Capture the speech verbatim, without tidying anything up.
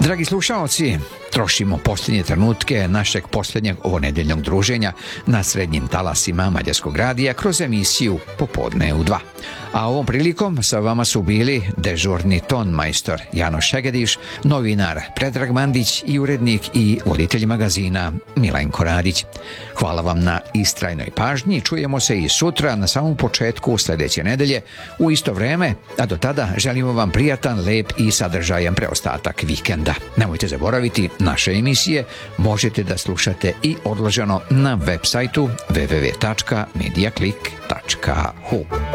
Dragi slušalci, trošimo posljednje trenutke našeg posljednjeg ovonedeljnog druženja na srednjim talasima Mađarskog radija kroz emisiju Popodne u dva. A ovom prilikom sa vama su bili dežurni ton majstor Janoš Šegediš, novinar Predrag Mandić i urednik i voditelj magazina Milenko Radić. Hvala vam na istrajnoj pažnji, čujemo se i sutra na samom početku sljedeće nedelje u isto vreme, a do tada želimo vam prijatan, lep i sadržajan preostatak vikenda. Nemojte zaboraviti, naše emisije možete da slušate i odloženo na web sajtu w w w tačka mediaclick tačka h u.